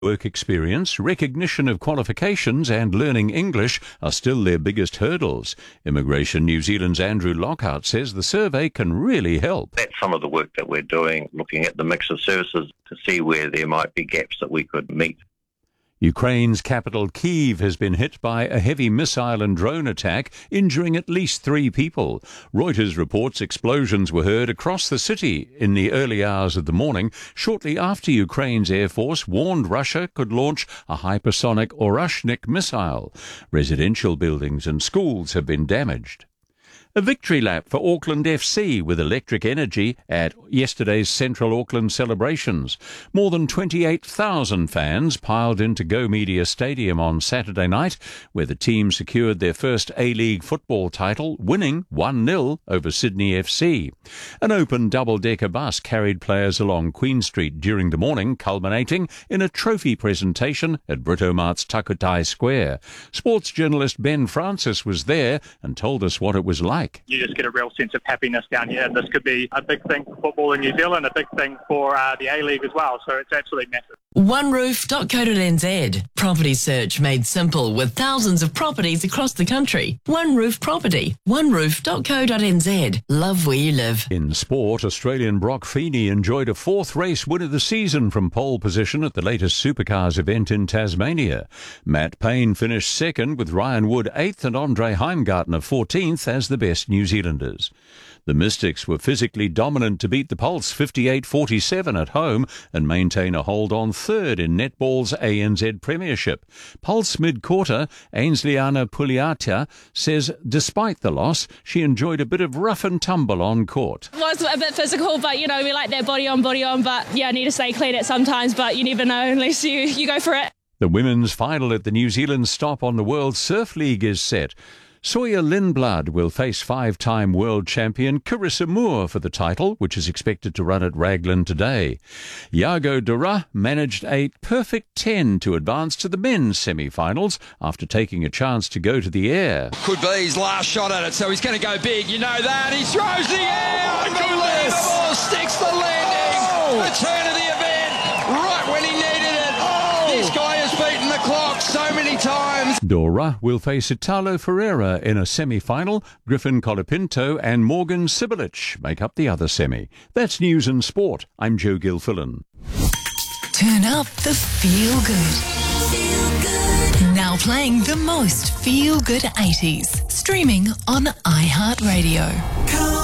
Work experience, recognition of qualifications and learning English are still their biggest hurdles. Immigration New Zealand's Andrew Lockhart says the survey can really help. That's some of the work that we're doing, looking at the mix of services to see where there might be gaps that we could meet. Ukraine's capital Kyiv has been hit by a heavy missile and drone attack, injuring at least 3 people. Reuters reports explosions were heard across the city in the early hours of the morning, shortly after Ukraine's Air Force warned Russia could launch a hypersonic Orashnik missile. Residential buildings and schools have been damaged. A victory lap for Auckland FC with electric energy at yesterday's Central Auckland celebrations. More than 28,000 fans piled into Go Media Stadium on Saturday night, where the team secured their first A-League football title, winning 1-0 over Sydney FC. An open double-decker bus carried players along Queen Street during the morning, culminating in a trophy presentation at Britomart's Takutai Square. Sports journalist Ben Francis was there and told us what it was like. You just get a real sense of happiness down here, and this could be a big thing for football in New Zealand, a big thing for the A-League as well, so it's absolutely massive. OneRoof.co.nz. Property search made simple with thousands of properties across the country. One Roof Property. OneRoof.co.nz. Love where you live. In sport, Australian Brock Feeney enjoyed a 4th race win of the season from pole position at the latest Supercars event in Tasmania. Matt Payne finished 2nd with Ryan Wood 8th and Andre Heimgartner 14th as the best New Zealanders. The Mystics were physically dominant to beat the Pulse 58-47 at home and maintain a hold on 3rd in netball's ANZ Premiership. Pulse mid-quarter, Ainsliana Puliata says despite the loss, she enjoyed a bit of rough and tumble on court. It was a bit physical, but, we like that body on, but, I need to stay clean at sometimes, but you never know unless you go for it. The women's final at the New Zealand stop on the World Surf League is set. Sawyer Lindblad will face 5-time world champion Carissa Moore for the title, which is expected to run at Raglan today. Iago Dura managed a perfect 10 to advance to the men's semi-finals after taking a chance to go to the air. Could be his last shot at it, so he's going to go big, you know that. He throws the air, unbelievable, sticks the landing, the turn of the event, right when he needed it. This guy has beaten the clock so many times. Dora will face Italo Ferreira in a semi-final. Griffin Colapinto and Morgan Sibilich make up the other semi. That's news and sport. I'm Joe Gilfillan. Turn up the feel-good. Now playing the most feel-good 80s. Streaming on iHeartRadio.